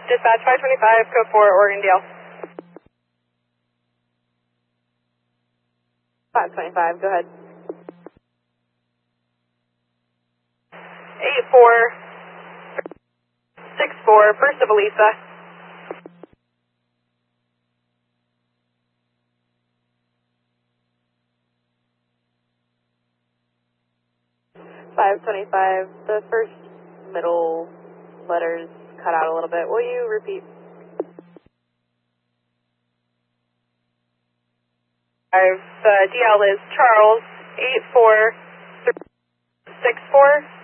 Dispatch 525, code 4, Oregon Dale. 525, go ahead. 8464, first of Elisa. The first middle letters cut out a little bit. Will you repeat? DL is Charles 8464.